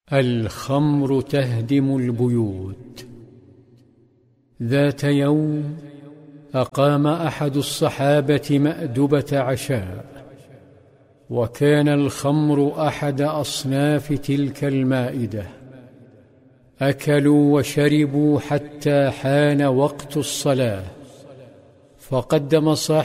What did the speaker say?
الخمر تهدم البيوت. ذات يوم أقام أحد الصحابة مأدبة عشاء، وكان الخمر أحد أصناف تلك المائدة. أكلوا وشربوا حتى حان وقت الصلاة، فقدم صاحب